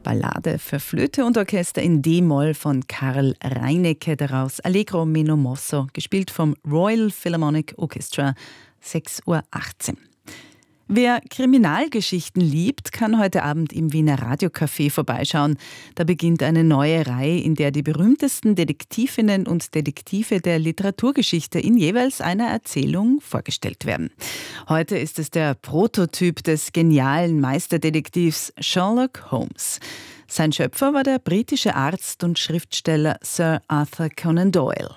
Ballade für Flöte und Orchester in D-Moll von Karl Reinecke, daraus Allegro meno mosso, gespielt vom Royal Philharmonic Orchestra, 6:18 Uhr. Wer Kriminalgeschichten liebt, kann heute Abend im Wiener Radiocafé vorbeischauen. Da beginnt eine neue Reihe, in der die berühmtesten Detektivinnen und Detektive der Literaturgeschichte in jeweils einer Erzählung vorgestellt werden. Heute ist es der Prototyp des genialen Meisterdetektivs Sherlock Holmes. Sein Schöpfer war der britische Arzt und Schriftsteller Sir Arthur Conan Doyle.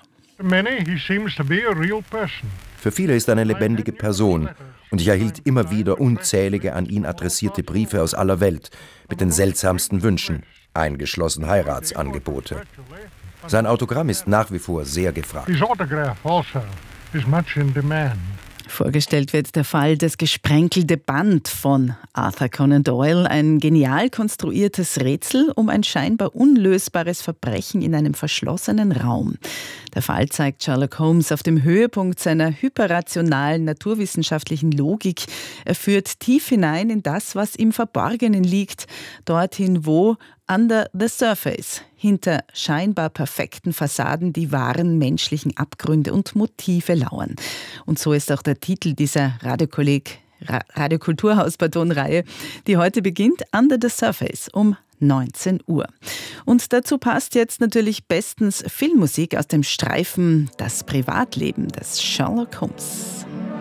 Für viele ist er eine lebendige Person und ich erhielt immer wieder unzählige an ihn adressierte Briefe aus aller Welt mit den seltsamsten Wünschen, eingeschlossen Heiratsangebote. Sein Autogramm ist nach wie vor sehr gefragt. Vorgestellt wird der Fall Das gesprenkelte Band von Arthur Conan Doyle, ein genial konstruiertes Rätsel um ein scheinbar unlösbares Verbrechen in einem verschlossenen Raum. Der Fall zeigt Sherlock Holmes auf dem Höhepunkt seiner hyperrationalen naturwissenschaftlichen Logik. Er führt tief hinein in das, was im Verborgenen liegt, dorthin, wo under the surface, hinter scheinbar perfekten Fassaden, die wahren menschlichen Abgründe und Motive lauern. Und so ist auch der Titel dieser Radiokulturhaus-Reihe, die heute beginnt, Under the Surface um 19 Uhr. Und dazu passt jetzt natürlich bestens Filmmusik aus dem Streifen Das Privatleben des Sherlock Holmes.